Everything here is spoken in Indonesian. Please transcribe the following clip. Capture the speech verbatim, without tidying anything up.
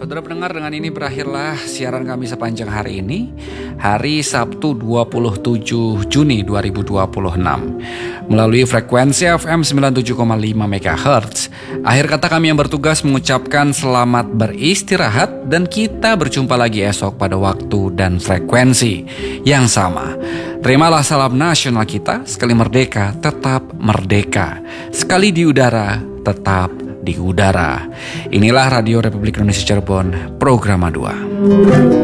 Saudara pendengar, dengan ini berakhirlah siaran kami sepanjang hari ini, hari Sabtu dua puluh tujuh Juni dua ribu dua puluh enam. Melalui frekuensi F M sembilan puluh tujuh koma lima megahertz. Akhir kata kami yang bertugas mengucapkan selamat beristirahat dan kita berjumpa lagi esok pada waktu dan frekuensi yang sama. Terimalah salam nasional kita, sekali merdeka tetap merdeka, sekali di udara tetap di udara. Inilah Radio Republik Indonesia Cirebon, Programa dua.